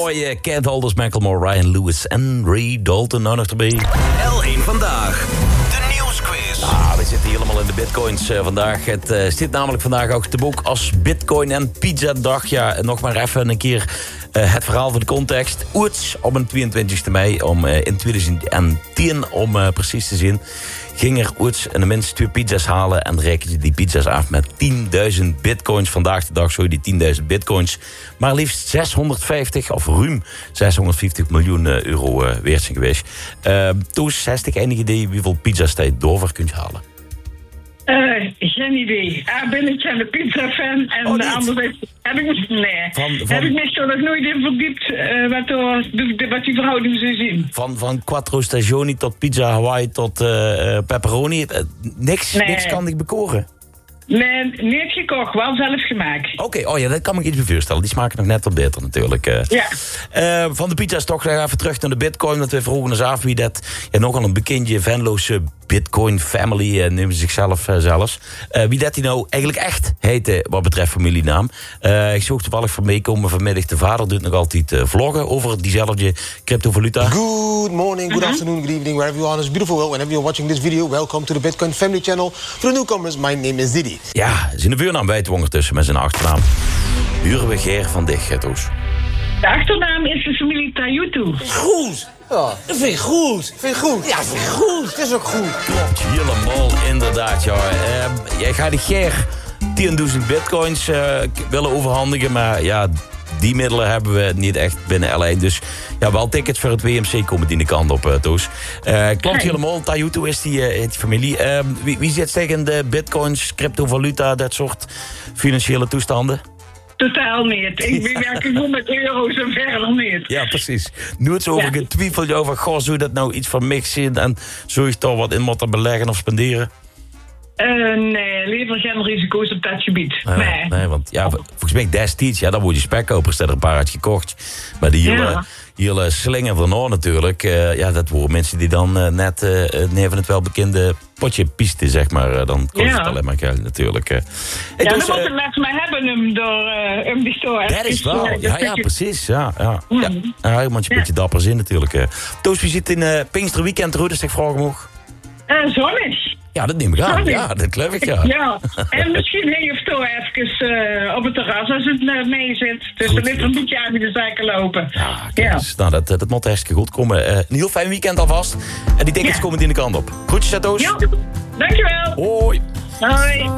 Mooi, Cat Holders, Macklemore, Ryan Lewis en Ray Dalton. Nou nog erbij. L1 Vandaag, de nieuwsquiz. We zitten helemaal in de bitcoins vandaag. Het zit namelijk vandaag ook te boek als Bitcoin en Pizza Dag. Ja, nog maar even een keer het verhaal van de context. Oets, op een 22e mei in 2010, om precies te zien, ging er Oets en de mensen 2 pizza's halen en rekende die pizza's af met 10.000 bitcoins. Vandaag de dag zou je die 10.000 bitcoins maar liefst 650 of ruim 650 miljoen euro waard zijn geweest. Toes, heeft ik enig idee hoeveel pizza's je Dover kunt halen? Geen idee. Ben ik een pizza-fan en anders heb ik me zo nog nooit in verdiept wat die verhouding zou zien. Van Quattro Stagioni tot pizza Hawaii tot pepperoni. Niks kan ik bekoren. Nee, niet gekocht, wel zelf gemaakt. Oké, dat kan me iets voorstellen. Die smaken nog net wat beter natuurlijk. Van de pizza's toch even terug naar de bitcoin. Want we vroegen ons af wie dat... Ja, nogal een bekendje Venlo's Bitcoin family nemen ze zichzelf zelfs. Wie dat die nou eigenlijk echt heette wat betreft familienaam. Ik zocht toevallig van meekomen vanmiddag. De vader doet nog altijd vloggen over diezelfde cryptovaluta. Good morning, good afternoon, good evening, wherever you are. It's beautiful world. Whenever you're watching this video, welcome to the Bitcoin Family Channel. For the newcomers, my name is Didi. Ja, zijn de buurnaam bij te ondertussen met zijn achternaam. Hurenwegeer van Dichtgetto's. De achternaam is de familie Tayutu. Goed. Ja, dat vind ik goed. Vind je goed? Ja, vind ik goed. Het is ook goed. Klopt, helemaal inderdaad, ja. Jij gaat de Ger 10.000 bitcoins willen overhandigen, maar ja, die middelen hebben we niet echt binnen L1. Dus ja, wel tickets voor het WMC komen die de kant op, Toos. Klopt helemaal, Tayutu is die familie. Wie zit tegen de bitcoins, cryptovaluta, dat soort financiële toestanden? Totaal niet. Ik werk gewoon met euro's en verder niet. Ja, precies. Nooit zo over getwijfeld over, goh, zou dat nou iets van mixen en zou je toch wat in moeten beleggen of spenderen? Nee, liever geen risico's op dat gebied. Nee, want ja, volgens mij destijds, dan word je spekkopers dat er een paar had gekocht. Maar die hele slingen van natuurlijk, dat worden mensen die dan net neven het wel bekende potje piste, zeg maar. Dan kost het alleen maar geld natuurlijk. Dan moeten mensen maar hebben hem door die store. Dat is wel, ja, precies. Ja, je moet je een beetje dapper zien natuurlijk. Toos, wie zit in Pinksterweekend eruit, als ik vragen mag? Zonnig. Ja, dat neem ik aan. Ja, dat geloof ik, ja. En misschien heeft toch even op het terras als het mee zit. Dus dan ligt een beetje aan de zaken lopen. Ja. Nou, dat moet hartstikke goed komen. Een heel fijn weekend alvast. En die tickets komen die de kant op. Groetjes, Toos. Ja, dankjewel. Hoi. Hoi.